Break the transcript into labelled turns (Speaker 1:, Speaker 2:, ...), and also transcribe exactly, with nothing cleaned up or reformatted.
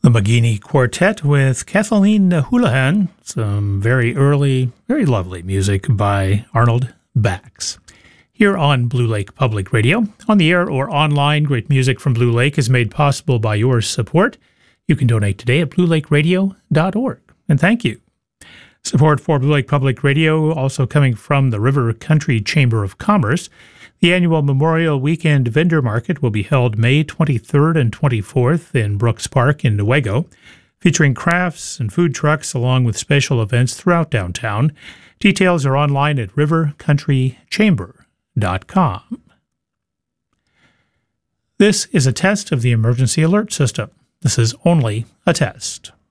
Speaker 1: The Magini Quartet with Kathleen Houlihan, some very early, very lovely music by Arnold Bax. Here on Blue Lake Public Radio, on the air or online, great music from Blue Lake is made possible by your support. You can donate today at blue lake radio dot org, and thank you. Support for Blue Lake Public Radio also coming from the River Country Chamber of Commerce. The annual Memorial Weekend Vendor Market will be held May twenty-third and twenty-fourth in Brooks Park in Newaygo, featuring crafts and food trucks along with special events throughout downtown. Details are online at river country chamber dot com. This is a test of the emergency alert system. This is only a test.